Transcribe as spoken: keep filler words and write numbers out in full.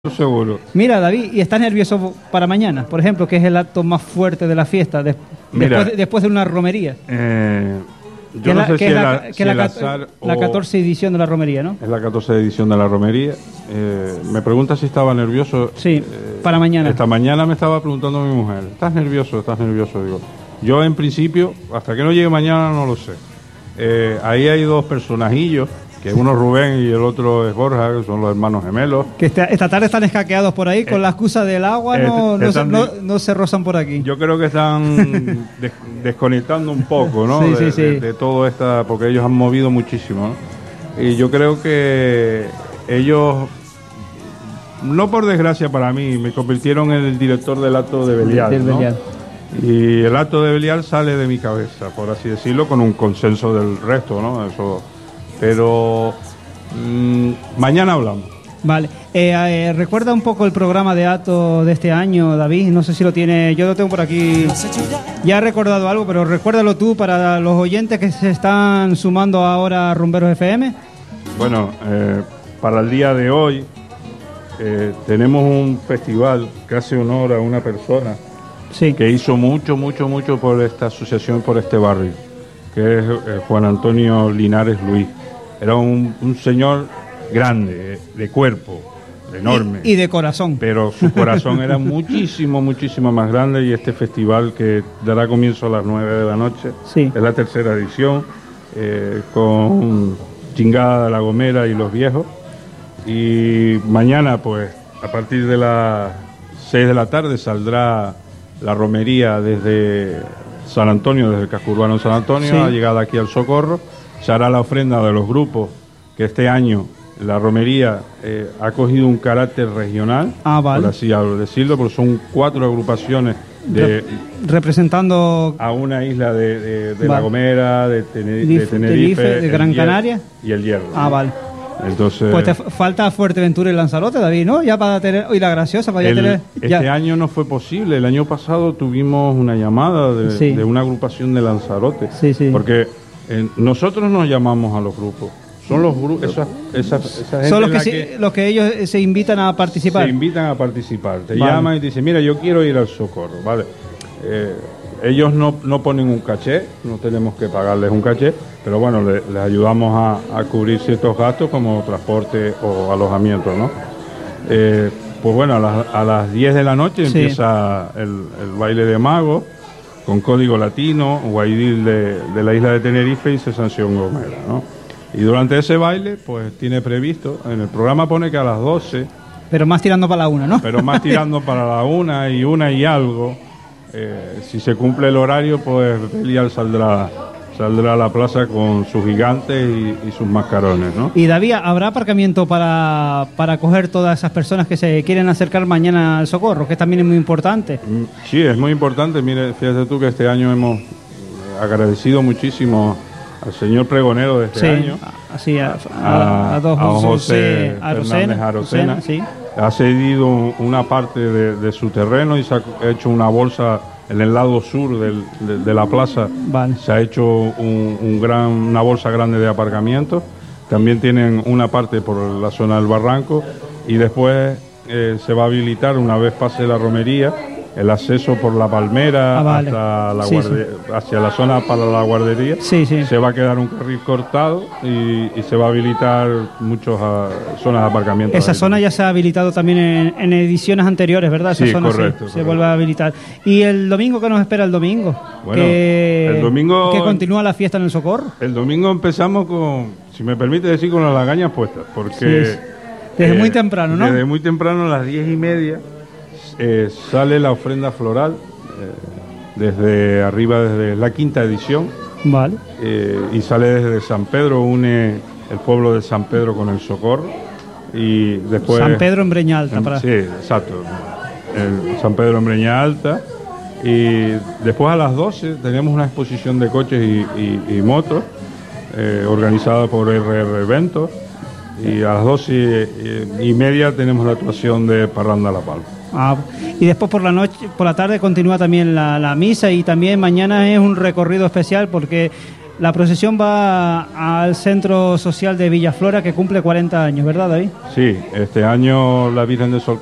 Seguro. Mira, David, ¿y estás nervioso para mañana? Por ejemplo, que es el acto más fuerte de la fiesta, de, Mira, después, de, después de una romería. Eh, yo que no la, sé que si es el, la, si que la, el la, azar la o catorce edición de la romería, ¿no? es la catorce edición de la romería. Eh, me pregunta si estaba nervioso. Sí, eh, para mañana. Esta mañana me estaba preguntando mi mujer, ¿estás nervioso? ¿Estás nervioso? Digo, yo en principio, hasta que no llegue mañana no lo sé. Eh, ahí hay dos personajillos, que uno es Rubén y el otro es Borja, que son los hermanos gemelos. Que esta, esta tarde están escaqueados por ahí con Eh, la excusa del agua, eh, no, no, están, se, no, no se rozan por aquí. Yo creo que están des, desconectando un poco, ¿no? Sí, de, sí, sí. De, de todo esta, porque ellos han movido muchísimo, ¿no? Y yo creo que ellos, no por desgracia para mí, me convirtieron en el director del acto de Belial, Del ¿no? Belial. Y el acto de Belial sale de mi cabeza, por así decirlo, con un consenso del resto, ¿no? Eso, pero mmm, mañana hablamos. Vale. Eh, eh, ¿Recuerda un poco el programa de acto de este año, David? No sé si lo tiene, yo lo tengo por aquí. Ya he recordado algo, pero recuérdalo tú para los oyentes que se están sumando ahora a Rumberos F M. Bueno, eh, para el día de hoy eh, tenemos un festival que hace honor a una persona Sí. que hizo mucho, mucho, mucho por esta asociación, por este barrio, que es eh, Juan Antonio Linares Luis. Era un, un señor grande, de cuerpo, enorme. Y, y de corazón. Pero su corazón era muchísimo, muchísimo más grande, y este festival que dará comienzo a las nueve de la noche, Sí. es la tercera edición, eh, con Chingada de la Gomera y Los Viejos. Y mañana, pues, a partir de las seis de la tarde saldrá la romería desde San Antonio, desde el casco urbano de San Antonio, Sí. ha llegado aquí al Socorro. Se hará la ofrenda de los grupos, que este año la romería eh, ha cogido un carácter regional, Ah, vale. por así decirlo, porque son cuatro agrupaciones de, representando a una isla de, de, de Vale. La Gomera, de, Tene- de Tenerife, Tenerife, de el Gran Hierro Canaria. y el Hierro. Ah, vale. Entonces, Pues te f- falta Fuerteventura y Lanzarote, David, ¿no? Ya para tener... Y la Graciosa, para ya el- tener... este ya. año no fue posible. El año pasado tuvimos una llamada de, Sí. de una agrupación de Lanzarote. Sí, sí. Porque eh, nosotros nos llamamos a los grupos. Son los grupos, esa, esa, esa gente Son los en que, la se, los que ellos eh, se invitan a participar. se invitan a participar. Te Vale. llaman y te dicen, mira, yo quiero ir al Socorro, ¿vale? Eh, ellos no, no ponen un caché, no tenemos que pagarles un caché, pero bueno, le- les ayudamos a, a cubrir ciertos gastos como transporte o alojamiento, ¿no? Eh, pues bueno, a las, a las diez de la noche Sí. empieza el, el baile de magos con código latino, guaidil de, de la isla de Tenerife y Cesanción Gomera, ¿no? Y durante ese baile, pues tiene previsto, en el programa pone que a las doce, Pero más tirando para la una, ¿no? pero más tirando para la una y una y algo. Eh, si se cumple el horario, pues Belial saldrá, saldrá a la plaza con sus gigantes y, y sus mascarones, ¿no? Y David, ¿habrá aparcamiento para, para acoger todas esas personas que se quieren acercar mañana al Socorro? Que también es muy importante. Mm, Sí, es muy importante. Mire, fíjate tú que este año hemos eh, agradecido muchísimo al señor pregonero de este Sí, año, así a, a, a, a don a José, José Arocena, Fernández Arocena. Arocena, sí. Ha cedido una parte de, de su terreno y se ha hecho una bolsa en el lado sur del- de, de la plaza. Vale. Se ha hecho un, un gran, una bolsa grande de aparcamiento. También tienen una parte por la zona del barranco y después eh, se va a habilitar, una vez pase la romería, el acceso por la palmera Ah, vale. hasta la Sí, guarde- hacia la zona para la guardería. Sí, sí. Se va a quedar un carril cortado y, y se va a habilitar muchas zonas de aparcamiento. Esa ahí. zona ya se ha habilitado también en, en ediciones anteriores, ¿verdad? Esa Sí, zona correcto, se correcto. vuelve a habilitar. ¿Y el domingo qué nos espera el domingo? Bueno, que, el domingo- que continúa la fiesta en el Socorro. El domingo empezamos con, si me permite decir, con las lagañas puestas, porque... Sí, desde muy temprano, ¿no? Desde muy temprano, a las diez y media, eh, sale la ofrenda floral, eh, desde arriba, desde la quinta edición, Vale. eh, y sale desde San Pedro, une el pueblo de San Pedro con el Socorro, y después... San Pedro en Breña Alta. En- para... Sí, exacto. El San Pedro en Breña Alta. Y después a las doce tenemos una exposición de coches y, y- y motos eh, organizada por R R Eventos. Y a las doce y, y media tenemos la actuación de Parranda La Palma. Ah, y después por la noche, por la tarde continúa también la, la misa y también mañana es un recorrido especial porque La procesión va al Centro Social de Villaflora, que cumple cuarenta años, ¿verdad, David? Sí, este año la Virgen del Sol